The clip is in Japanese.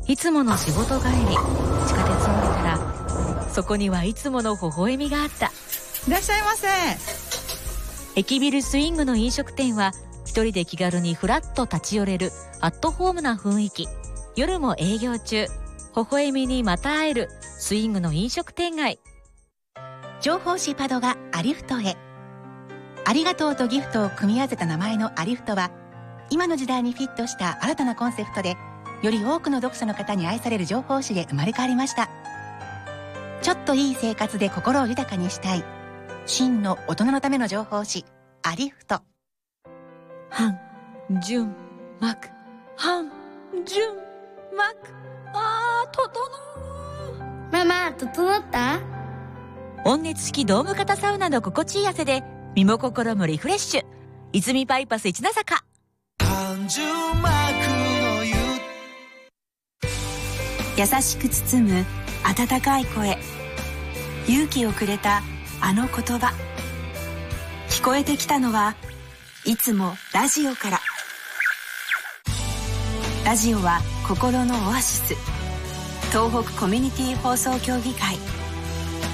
いつもの仕事帰り、地下鉄を降りたらそこにはいつもの微笑みがあった。 いらっしゃいませ。 駅ビルスイングの飲食店は一人で気軽にフラッと立ち寄れるアットホームな雰囲気。夜も営業中、微笑みにまた会えるスイングの飲食店街。 情報誌パドがアリフトへ。ありがとうとギフトを組み合わせた名前のアリフトは、今の時代にフィットした新たなコンセプトで、より多くの読者の方に愛される情報誌で生まれ変わりました。ちょっといい生活で心を豊かにしたい、真の大人のための情報誌アリフト。 半純膜、半純膜、整う。 ママ、整った？ 温熱式ドーム型サウナの心地いい汗で身も心もリフレッシュ。泉パイパス一ノ坂。 半純膜の湯。 優しく包む温かい声、勇気をくれたあの言葉。聞こえてきたのはいつもラジオから。ラジオは心のオアシス。東北コミュニティ放送協議会